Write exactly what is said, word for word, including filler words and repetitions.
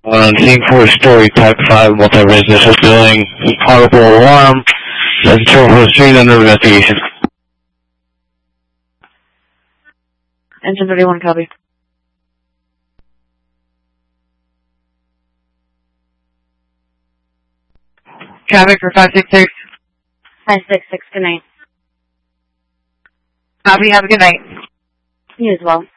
On scene four-story type five multi-residential building, audible alarm, that's control for the street under investigation. Engine thirty-one, copy. Traffic for five six six. five six six, good night. Copy, have a good night. You as well.